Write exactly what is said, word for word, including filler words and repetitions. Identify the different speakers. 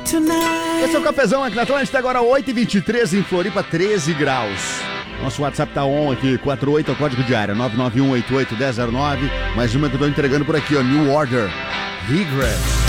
Speaker 1: Esse é o Cafezão aqui na Atlântida, agora oito e vinte e três em Floripa, treze graus. Nosso WhatsApp tá on aqui, quatro oito é o código de área, nove nove um oito oito um zero zero nove. Mais uma que eu tô entregando por aqui, ó, New Order, Regrets.